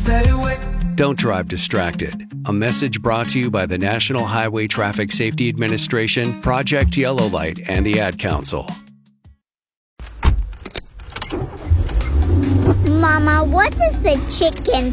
stay away. Don't drive distracted. A message brought to you by the National Highway Traffic Safety Administration, Project Yellow Light, and the Ad Council. Mama, what does the chicken